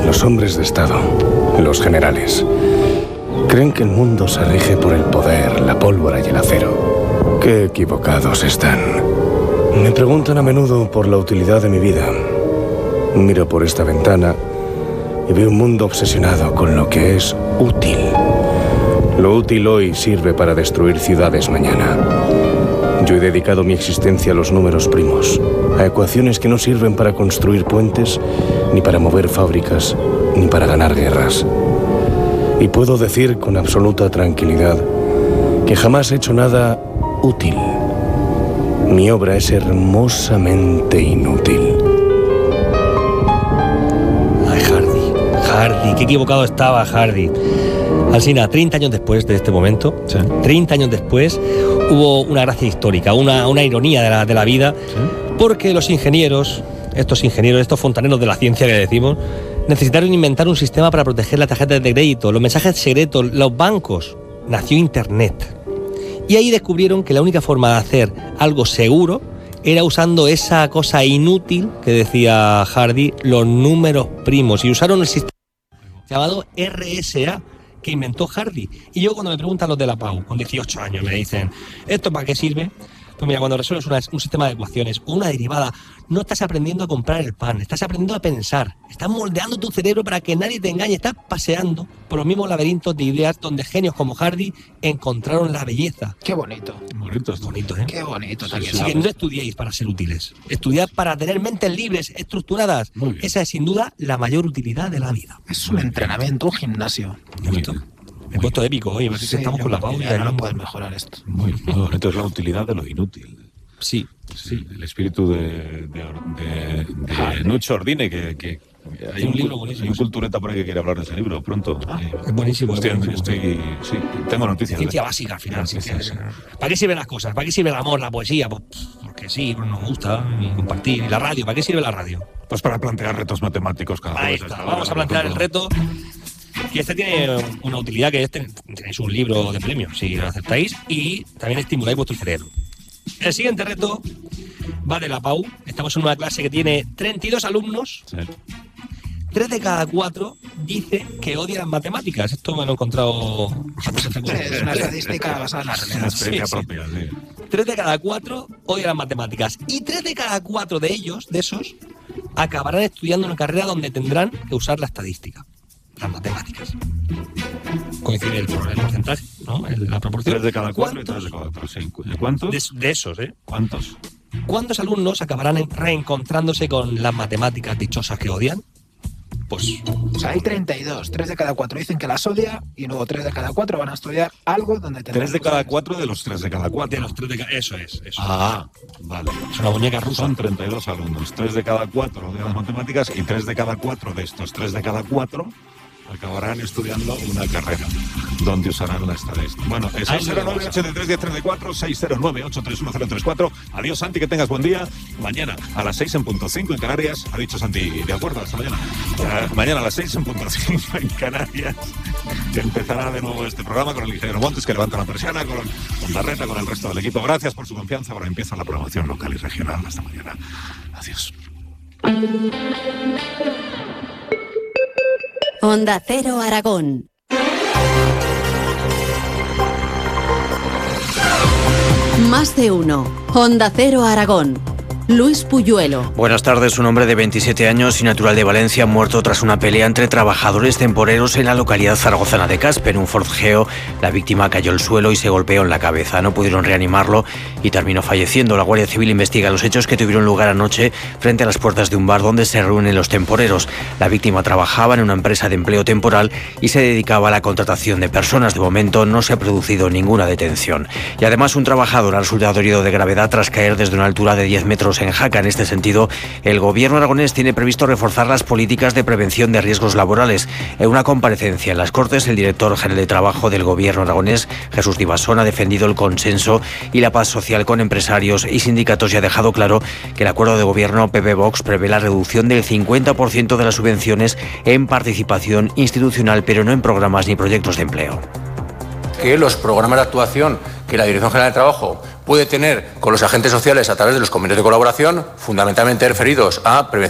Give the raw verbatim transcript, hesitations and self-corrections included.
Los hombres de Estado, los generales, creen que el mundo se rige por el poder, la pólvora y el acero. Qué equivocados están. Me preguntan a menudo por la utilidad de mi vida. Miro por esta ventana y veo un mundo obsesionado con lo que es útil. Lo útil hoy sirve para destruir ciudades mañana. Yo he dedicado mi existencia a los números primos, a ecuaciones que no sirven para construir puentes, ni para mover fábricas, ni para ganar guerras. Y puedo decir con absoluta tranquilidad que jamás he hecho nada útil. Mi obra es hermosamente inútil. Ay, Hardy, Hardy, qué equivocado estaba Hardy. Alsina, treinta años después de este momento, sí. treinta años después, hubo una gracia histórica, una, una ironía de la, de la vida, sí. porque los ingenieros, estos ingenieros, estos fontaneros de la ciencia que decimos, necesitaron inventar un sistema para proteger las tarjetas de crédito, los mensajes secretos, los bancos. Nació Internet. Y ahí descubrieron que la única forma de hacer algo seguro era usando esa cosa inútil que decía Hardy, los números primos. Y usaron el sistema llamado R S A, que inventó Hardy. Y yo cuando me preguntan los de la Pau, con dieciocho años, me dicen, ¿esto para qué sirve? Pues mira, cuando resuelves una, un sistema de ecuaciones o una derivada, no estás aprendiendo a comprar el pan, estás aprendiendo a pensar, estás moldeando tu cerebro para que nadie te engañe, estás paseando por los mismos laberintos de ideas donde genios como Hardy encontraron la belleza. Qué bonito. Bonito, es bonito, ¿eh? Qué bonito. Sí, así que no estudiéis para ser útiles, estudiad para tener mentes libres, estructuradas. Esa es sin duda la mayor utilidad de la vida. Es un entrenamiento, un gimnasio. Bonito. Me he puesto épico hoy, sí, estamos con la Pau. Ya no puedes mejorar esto. Muy, muy bonito, es la utilidad de lo inútil. Sí, sí, el espíritu de, de, de, de Nucho Ordine, que, que hay un, un libro buenísimo. Hay un cultureta por ahí que quiere hablar de ese libro pronto. Ah, es buenísimo. Estoy, es buenísimo. Estoy, sí, tengo noticias. Ciencia básica al final. Sí, ciencia, sí. ¿Para qué sirven las cosas? ¿Para qué sirve el amor, la poesía? Pues porque sí, pues nos gusta y compartir. ¿Y la radio? ¿Para qué sirve la radio? Pues para plantear retos matemáticos cada Ahí está, vamos a plantear el reto. Y este tiene una utilidad que es tenéis un libro de premio, si lo aceptáis, y también estimuláis vuestro cerebro. El siguiente reto va de la Pau. Estamos en una clase que tiene treinta y dos alumnos. Sí. Tres de cada cuatro dice que odia las matemáticas. Esto me lo he encontrado... Es una estadística basada en la realidad. Una experiencia sí, propia, sí. sí. Tres de cada cuatro odian las matemáticas. Y tres de cada cuatro de ellos, de esos, acabarán estudiando una carrera donde tendrán que usar la estadística. Las matemáticas. Coincide el, el porcentaje, ¿no? El, la proporción. Tres de cada cuatro y tres de cada cuatro, sí. ¿Cuántos? De, de esos, ¿eh? ¿Cuántos? ¿Cuántos alumnos acabarán reencontrándose con las matemáticas dichosas que odian? Pues... O sea, hay treinta y dos. Tres de cada cuatro dicen que las odia y luego tres de cada cuatro van a estudiar algo donde tendrán... Tres de cada cuatro de los tres de cada cuatro. De los tres de cada... Eso es, eso Ah, vale. Es una muñeca rusa. Son treinta y dos alumnos. Tres de cada cuatro de las matemáticas y tres de cada cuatro de estos tres de cada cuatro acabarán estudiando una carrera donde usarán la estadística. Bueno, es seis cero nueve, ocho tres, diez, treinta y cuatro, seis cero nueve, ocho tres uno, cero tres cuatro. Adiós, Santi, que tengas buen día. Mañana a las seis en punto cinco en Canarias. Ha dicho Santi, de acuerdo, hasta mañana. Uh, mañana a las seis en punto cinco en Canarias. Empezará de nuevo este programa con el ingeniero Montes, que levanta la persiana, con, con Barreta, con el resto del equipo. Gracias por su confianza. Ahora empieza la programación local y regional. Hasta mañana. Adiós. Onda Cero Aragón. Más de uno. Onda Cero Aragón. Luis Puyuelo. Buenas tardes. Un hombre de veintisiete años y natural de Valencia muerto tras una pelea entre trabajadores temporeros en la localidad zaragozana de Caspe. En un forcejeo, la víctima cayó al suelo y se golpeó en la cabeza. No pudieron reanimarlo y terminó falleciendo. La Guardia Civil investiga los hechos que tuvieron lugar anoche frente a las puertas de un bar donde se reúnen los temporeros. La víctima trabajaba en una empresa de empleo temporal y se dedicaba a la contratación de personas. De momento no se ha producido ninguna detención. Y además un trabajador ha resultado herido de gravedad tras caer desde una altura de diez metros en Jaca. En este sentido, el gobierno aragonés tiene previsto reforzar las políticas de prevención de riesgos laborales. En una comparecencia en las Cortes, el director general de Trabajo del gobierno aragonés, Jesús Divasón, ha defendido el consenso y la paz social con empresarios y sindicatos y ha dejado claro que el acuerdo de gobierno P P-Vox prevé la reducción del cincuenta por ciento de las subvenciones en participación institucional, pero no en programas ni proyectos de empleo. Que los programas de actuación que la Dirección General de Trabajo puede tener con los agentes sociales a través de los convenios de colaboración, fundamentalmente referidos a prevención